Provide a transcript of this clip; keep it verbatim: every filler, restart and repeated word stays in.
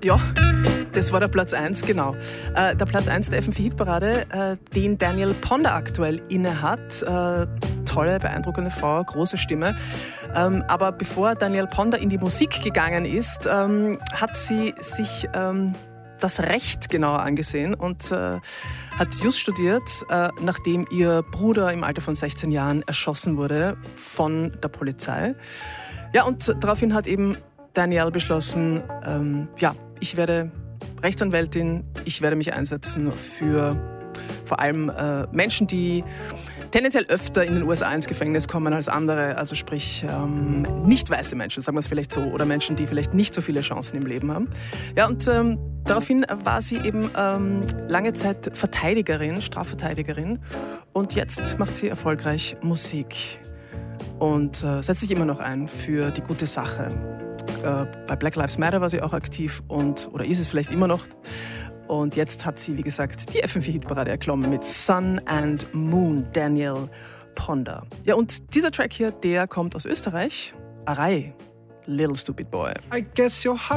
Ja, das war der Platz eins, genau. Äh, der Platz eins der F M vier Hitparade, äh, den Danielle Ponder aktuell innehat. Äh, tolle, beeindruckende Frau, große Stimme. Ähm, aber bevor Danielle Ponder in die Musik gegangen ist, ähm, hat sie sich ähm, das Recht genauer angesehen und äh, hat Jus studiert, äh, nachdem ihr Bruder im Alter von sechzehn Jahren erschossen wurde von der Polizei. Ja, und daraufhin hat eben Danielle beschlossen, ähm, ja, ich werde Rechtsanwältin, ich werde mich einsetzen für vor allem äh, Menschen, die tendenziell öfter in den U S A ins Gefängnis kommen als andere, also sprich ähm, nicht weiße Menschen, sagen wir es vielleicht so, oder Menschen, die vielleicht nicht so viele Chancen im Leben haben. Ja, und ähm, daraufhin war sie eben ähm, lange Zeit Verteidigerin, Strafverteidigerin, und jetzt macht sie erfolgreich Musik und äh, setzt sich immer noch ein für die gute Sache. Äh, bei Black Lives Matter war sie auch aktiv und, oder ist es vielleicht immer noch. Und jetzt hat sie, wie gesagt, die F M vier Hitparade erklommen mit Sun and Moon, Danielle Ponder. Ja, und dieser Track hier, der kommt aus Österreich. Arai, Little Stupid Boy. I guess you're